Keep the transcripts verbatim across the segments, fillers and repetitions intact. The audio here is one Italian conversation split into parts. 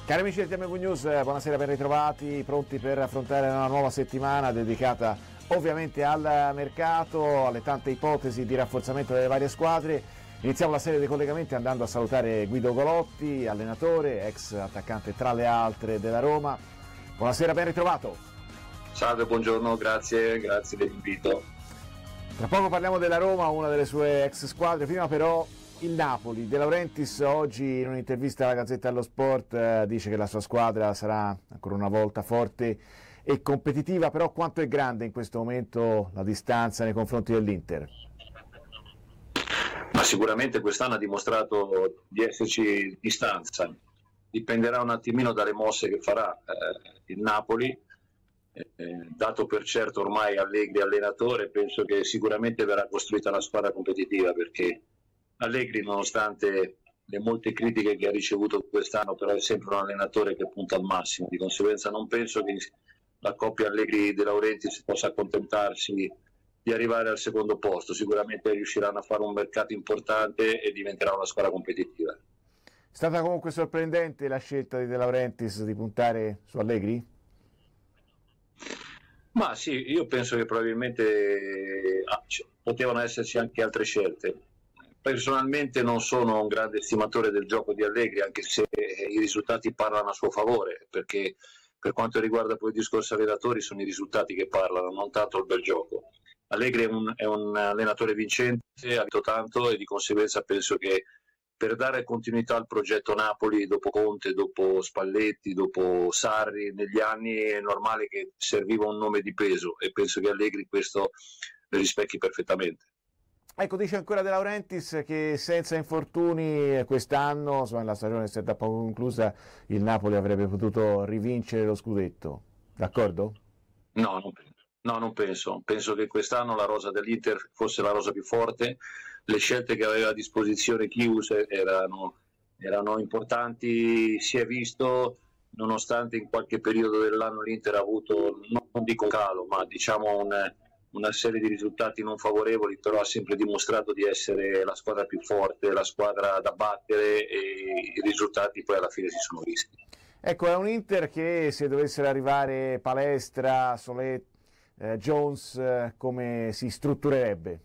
Cari amici del T M V News, buonasera, ben ritrovati, pronti per affrontare una nuova settimana dedicata ovviamente al mercato, alle tante ipotesi di rafforzamento delle varie squadre. Iniziamo la serie dei collegamenti andando a salutare Guido Golotti, allenatore, ex attaccante tra le altre della Roma. Buonasera, ben ritrovato. Salve, buongiorno, grazie, grazie dell'invito. Tra poco parliamo della Roma, una delle sue ex squadre, prima però il Napoli. De Laurentiis oggi in un'intervista alla Gazzetta dello Sport eh, dice che la sua squadra sarà ancora una volta forte e competitiva, però quanto è grande in questo momento la distanza nei confronti dell'Inter? Ma sicuramente quest'anno ha dimostrato di esserci distanza, dipenderà un attimino dalle mosse che farà eh, il Napoli, eh, dato per certo ormai Allegri allenatore, penso che sicuramente verrà costruita una squadra competitiva, perché Allegri, nonostante le molte critiche che ha ricevuto quest'anno, però è sempre un allenatore che punta al massimo, di conseguenza non penso che la coppia Allegri-De Laurentiis possa accontentarsi di arrivare al secondo posto. Sicuramente riusciranno a fare un mercato importante e diventerà una squadra competitiva. È stata comunque sorprendente la scelta di De Laurentiis di puntare su Allegri? Ma sì, io penso che probabilmente ah, potevano esserci anche altre scelte. Personalmente non sono un grande estimatore del gioco di Allegri, anche se i risultati parlano a suo favore, perché per quanto riguarda poi il discorso allenatori sono i risultati che parlano, non tanto il bel gioco. Allegri è un, è un allenatore vincente, ha vinto tanto e di conseguenza penso che per dare continuità al progetto Napoli dopo Conte, dopo Spalletti, dopo Sarri negli anni è normale che serviva un nome di peso e penso che Allegri questo lo rispecchi perfettamente. Ecco, dice ancora De Laurentiis che senza infortuni quest'anno, insomma, la stagione è da poco conclusa, il Napoli avrebbe potuto rivincere lo scudetto, d'accordo? No, non penso. No, non penso. Penso che quest'anno la rosa dell'Inter fosse la rosa più forte, le scelte che aveva a disposizione Chius erano, erano importanti, si è visto, nonostante in qualche periodo dell'anno l'Inter ha avuto, non dico calo, ma diciamo un... una serie di risultati non favorevoli, però ha sempre dimostrato di essere la squadra più forte, la squadra da battere e i risultati poi alla fine si sono visti. Ecco, è un Inter che se dovessero arrivare Palestra, Solé, eh, Jones, eh, come si strutturerebbe?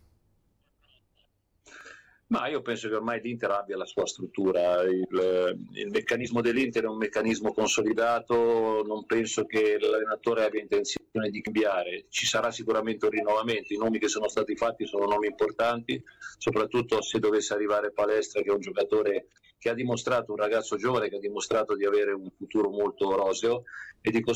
Ma io penso che ormai l'Inter abbia la sua struttura, il, il meccanismo dell'Inter è un meccanismo consolidato, non penso che l'allenatore abbia intenzione di cambiare, ci sarà sicuramente un rinnovamento, i nomi che sono stati fatti sono nomi importanti, soprattutto se dovesse arrivare Palestra, che è un giocatore che ha dimostrato, un ragazzo giovane che ha dimostrato di avere un futuro molto roseo e di